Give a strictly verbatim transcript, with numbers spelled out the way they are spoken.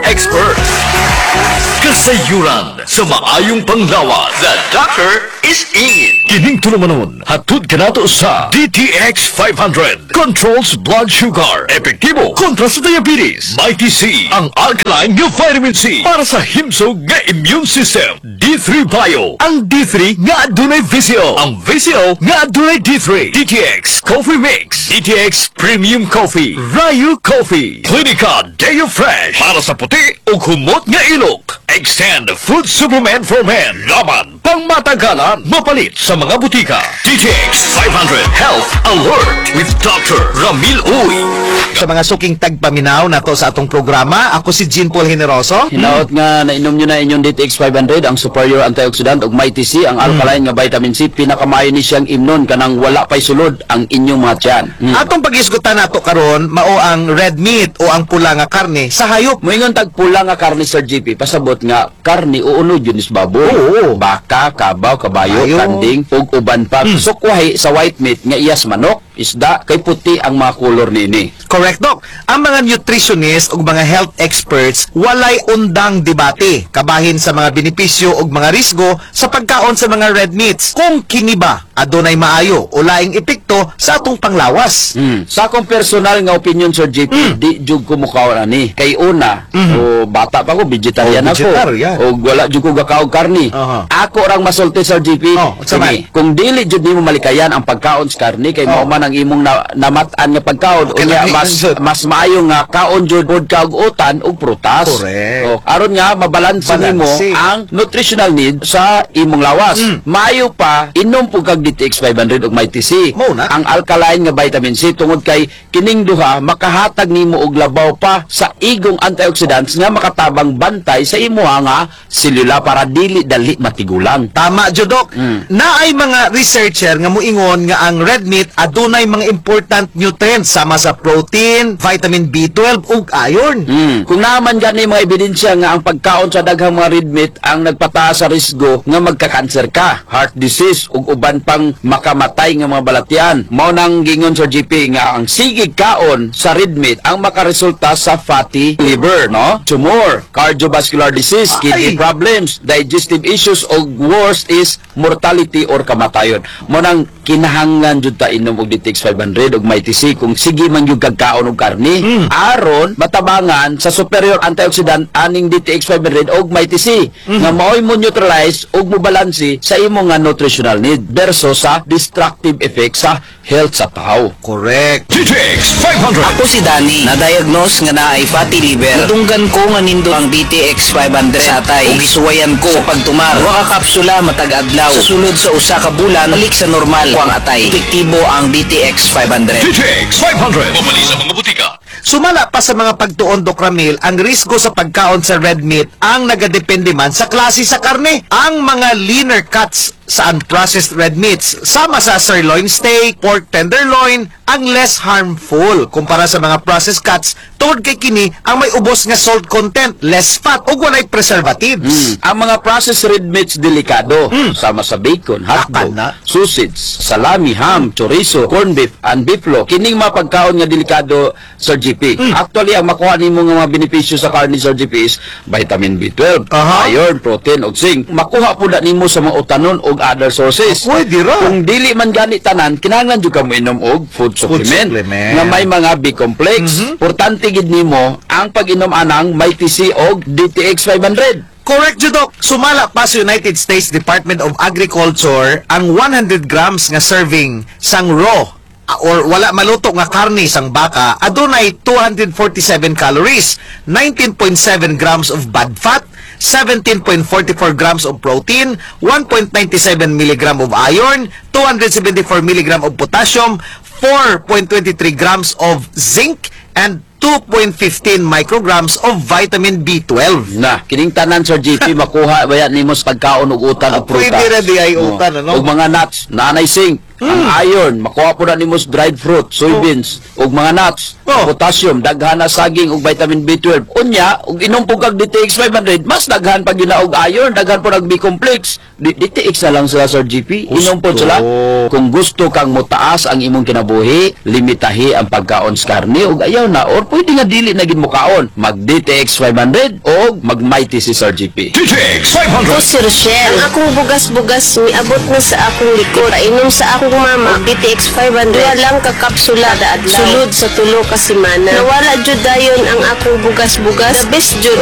expert. Kasayuran sa maayong panglawas. The doctor is in. Kining tulumanon, hatod ka nato sa D T X five hundred. Controls blood sugar. Epektibo kontra sa diabetes. Mighty C, ang alkaline nga vitamin C para sa himsog nga immune system. D three Bio, ang D three nga adunay visio. Ang visio nga adunay D three. D T X Coffee Mix. D T X Premium Coffee. Ryu Coffee. Clinica Deo Fresh para sa puti o humot nga ilok. Extend Food Supplement for Men. Laman pang matagalan. Mapalit sa mga butika. D T X five hundred Health Alert with Doctor Ramil Uy. Sa mga suking tagpaminaw na to sa atong programa, ako si Jean Paul Generoso. Hinaot nga nainom nyo na inyong D T X five hundred, ang superior antioxidant ug Mighty C, ang alkaline nga vitamin C, pinakamayo ni siyang imnon kanang wala pay sulod ang inyong mga tiyan. Mm. Atong pag-isgutan nato karon mao ang red meat o ang pula nga karne sa hayop. Moingon tagpula nga karne, Sir G P, pasabot nga karne uunod yun is baboy. Oo. Baka, kabaw, kabayo, Kabayo. kanding, ug uban pa. Mm. Sukwahi sa white meat nga iyas manok, isda, kay puti ang mga kolor nini. Correct, Doc. Ang mga nutritionist ug mga health experts walay undang debate kabahin sa mga benepisyo ug mga risgo sa pagkaon sa mga red meats. Kung kini ba adunay maayo o laing epekto sa atong panglawas. Mm. Sa akong personal nga opinion, Sir J P, Mm. di jud ko mukhaw na ni. Kay una, Mhm. o bata pa ko, vegetarian Oh, ako. vegetarian. O wala jud ko gakaog karni. Aha. Ako rang masulti, Sir J P. Oh, unsa man? Kini, kung dili jud nimo malikayan ang pagkaon sa karni, kay Oh. mao man ang imong na, namatan nga pagkaon, Okay, unya okay, mas good. mas maayo nga kaon jud pod ka og utan ug prutas. Correct. O, aron nga mabalanse nimo Balanse. ang nutritional need sa imong lawas. Mm. Maayo pa inom po kag D T X five hundred ug Mighty C. Mao na. Ang alkaline nga vitamin C tungod kay kining duha makahatag nimo og labaw pa sa igong antioxidants nga makatabang bantay sa imuha nga selula para dili dali matigulang. Tama, Jodok. Mm. Naay mga researcher nga muingon nga ang red meat adunay mga important nutrients sama sa protein, vitamin B twelve ug iron. Mm. Kung naman gani mga ebidensya nga ang pagkaon sa daghang mga red meat ang nagpataas sa risgo nga magka-cancer ka, heart disease ug uban pang makamatay nga mga balatian. Mao nang gingon sa G P nga ang sigig kaon sa red meat ang makaresulta sa fatty liver, no? Tumor, cardiovascular disease, kidney Ay. problems, digestive issues ug worst is mortality or kamatayon. Mao nang kinahanglan jud ta inom og D T X five hundred ug Mighty C kung sige man yung kagkaon og karni. Mm. Aron matabangan sa superior antioxidant aning D T X five hundred ug Mighty C Mm. nga mao'y mo neutralize ug mo balanse sa imong nga nutritional need versus sa destructive effect sa health sa tao. Correct. D T X five hundred. Ako si Danny, na-diagnose nga naay fatty liver. Natunggan ko nga nindo ang D T X five hundred sa atay. Ug gisuwayan ko sa pagtumar. Wa ka kapsula matag adlaw. Sa sulod sa usa ka bulan, balik sa normal ko ang atay. Epektibo ang D T X five hundred. D T X five hundred. Mamali sa mga butika. Sumala pa sa mga pagtuon, Doc Ramil, ang risgo sa pagkaon sa red meat ang nagadepende man sa klase sa karne. Ang mga leaner cuts sa unprocessed red meats, sama sa sirloin steak, pork tenderloin, ang less harmful kumpara sa mga processed cuts tungod kay kini ang may ubos nga salt content, less fat ug walay preservatives. Mm. Ang mga processed red meats delikado, sama sa bacon, hotdog, Baka na. sausage, salami, ham, chorizo, corned beef, and beeflo. Kining mga pagkaon nga delikado, Sir G P. Actually, ang makuha nimo nga mga benepisyo sa karne, Sir G P, is vitamin B twelve, Aha. iron, protein, ug zinc. Makuha po na nimo sa mga utanon ug other sources. Pwede ra. Kung dili man gani tanan, kinahanglan jud ka mo inom og food supplement, supplement. nga may mga B-complex. Importante gid nimo ang pag-inom anang Mighty C og D T X five hundred. Correct, Judok. Sumala pa sa United States Department of Agriculture ang one hundred grams nga serving sang raw ah, or wala maluto nga karne sang baka adunay two hundred forty-seven calories, nineteen point seven grams of bad fat, seventeen point four four grams of protein, one point nine seven milligram of iron, two hundred seventy-four milligram of potassium, four point two three grams of zinc, and two point one five micrograms of vitamin B twelve. Na, kining tanan, Sir G P, makuha bayan nimo sa pagkaon og utan Ah, og prutas. pwede ra di ay utan, ano? Og mga nuts, nanay zinc, Ang iron, makuha po na nimo sa dried fruit, soybeans, ug mga nuts, Oh. potassium, daghan na saging ug vitamin B twelve. Unya, ug inom po kag D T X five hundred, mas daghan pag yun na og iron, daghan po nag B-complex. D- DTX na lang sila, Sir G P. Inom po Gusto. sila. Kung gusto kang mutaas ang imong kinabuhi, limitahi ang pagkaon sa karne ug ayaw na, or pwede nga dili na gid mo kaon. Mag D T X five hundred o mag Mighty si Sir G P. D T X five Ako hundred. si Rochelle. Ang akong bugas-bugas miabot na sa akong likod. Painom sa akong mama, D T X five hundred. Wala lang ka kapsula da adlaw. Sulod sa tulo ka semana. Nawala jud dayon ang akong bugas-bugas. The best jud